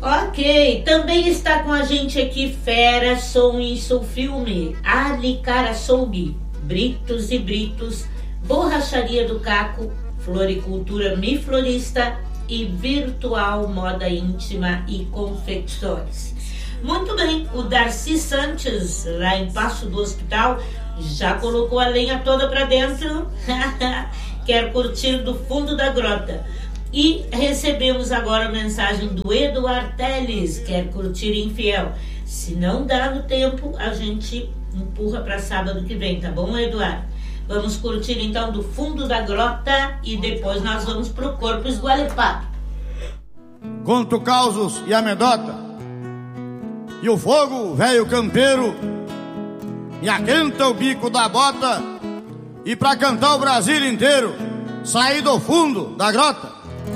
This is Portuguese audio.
Ok, também está com a gente aqui Fera, Som e Sulfilme, Ali Caraçoubi, Britos e Britos, Borracharia do Caco, Floricultura Mi Florista e Virtual Moda Íntima e Confecções. Muito bem, o Darcy Santos, lá em Passo do Hospital, já colocou a lenha toda para dentro. Quer curtir do fundo da grota. E recebemos agora a mensagem do Eduardo Teles, quer curtir Infiel. Se não dá no tempo, a gente empurra para sábado que vem, tá bom, Eduardo? Vamos curtir então do fundo da grota e depois nós vamos pro corpo esgualepado. Conto causos e amedota, e o fogo, velho campeiro, me aquenta o bico da bota, e pra cantar o Brasil inteiro, saí do fundo da grota.